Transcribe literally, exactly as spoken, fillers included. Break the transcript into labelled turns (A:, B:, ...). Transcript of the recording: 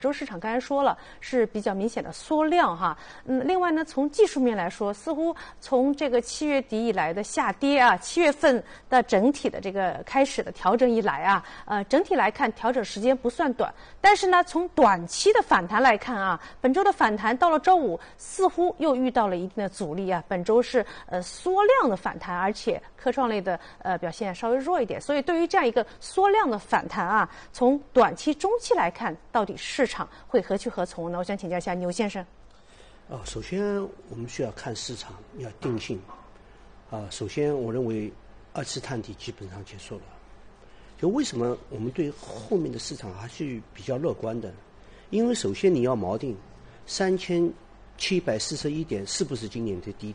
A: 洲市场刚才说了是比较明显的缩量哈，嗯，另外呢，从技术面来说，似乎从这个七月底以来的下跌啊，七月份的整体的这个开始的调整以来啊，呃，整体来看调整时间不算短，但是呢，从短期的反弹来看啊，本周的反弹到了周五似乎又遇到了一定的阻力啊，本周是呃缩量的反弹，而且科创类的呃表现稍微弱一点，所以对于这样一个缩量的反弹啊，从短期、中期来看，到底市场会何去何从呢？我想请教一下牛先生。
B: 哦，首先我们需要看市场，要定性。啊，首先我认为二次探底基本上结束了。就为什么我们对后面的市场还是比较乐观的？因为首先你要锚定三千七百四十一点是不是今年的低